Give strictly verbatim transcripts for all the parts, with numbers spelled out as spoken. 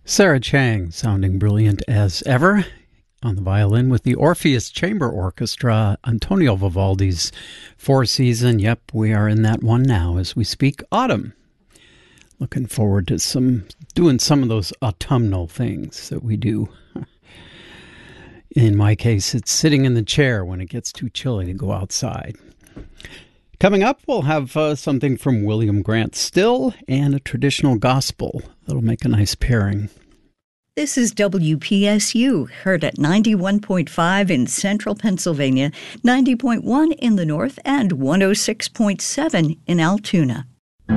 Sarah Chang, sounding brilliant as ever, on the violin with the Orpheus Chamber Orchestra, Antonio Vivaldi's Four Season. Yep, we are in that one now as we speak. Autumn. Looking forward to some doing some of those autumnal things that we do. In my case, it's sitting in the chair when it gets too chilly to go outside. Coming up, we'll have uh, something from William Grant Still and a traditional gospel. That'll make a nice pairing. This is W P S U, heard at ninety-one point five in central Pennsylvania, ninety point one in the north, and one oh six point seven in Altoona.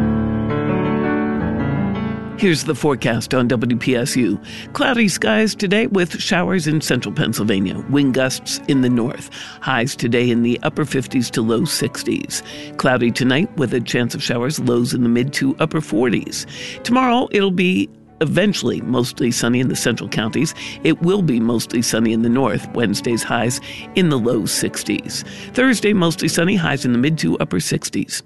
Here's the forecast on W P S U. Cloudy skies today with showers in central Pennsylvania. Wind gusts in the north. Highs today in the upper fifties to low sixties. Cloudy tonight with a chance of showers. Lows in the mid to upper forties. Tomorrow it'll be eventually mostly sunny in the central counties. It will be mostly sunny in the north. Wednesday's highs in the low sixties. Thursday mostly sunny. Highs in the mid to upper sixties.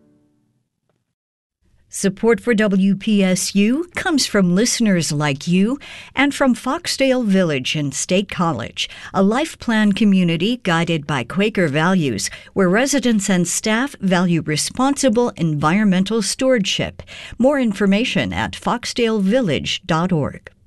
Support for W P S U comes from listeners like you and from Foxdale Village and State College, a life plan community guided by Quaker values, where residents and staff value responsible environmental stewardship. More information at foxdale village dot org.